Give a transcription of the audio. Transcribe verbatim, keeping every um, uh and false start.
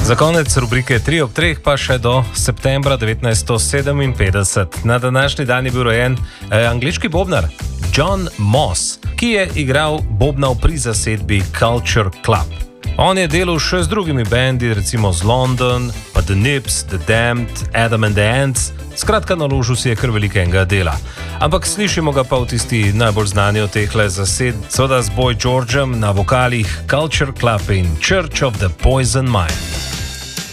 Za konec rubrike tri ob treh pa še do septembra devetnajststo sedeminpetdeset. Na današnji dan je bil rojen eh, angleški bobnar John Moss, ki je igral bobnal pri zasedbi Culture Club. On je delal še z drugimi bendi, recimo z London, pa The Nips, The Damned, Adam and the Ants. Skratka, naložil si je kar velikega dela. Ampak slišimo ga pa v tisti najbolj znani od tehle zased, seveda z Boy Georgeom na vokalih Culture Club in Church of the Poison Mind.